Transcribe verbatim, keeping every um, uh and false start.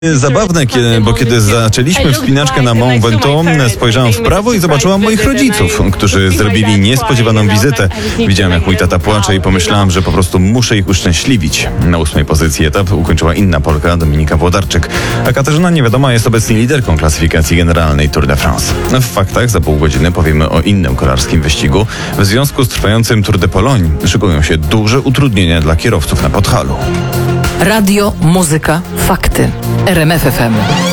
Zabawne, kiedy, bo kiedy zaczęliśmy wspinaczkę na Mont Ventoux, spojrzałam w prawo i zobaczyłam moich rodziców, którzy zrobili niespodziewaną wizytę. Widziałam, jak mój tata płacze i pomyślałam, że po prostu muszę ich uszczęśliwić. Na ósmej pozycji etap ukończyła inna Polka, Dominika Włodarczyk, a Katarzyna Niewiadoma jest obecnie liderką klasyfikacji generalnej Tour de France. W faktach za pół godziny powiemy o innym kolarskim wyścigu. W związku z trwającym Tour de Pologne szykują się duże utrudnienia dla kierowców na Podhalu. Radio, muzyka, fakty. R M F F M.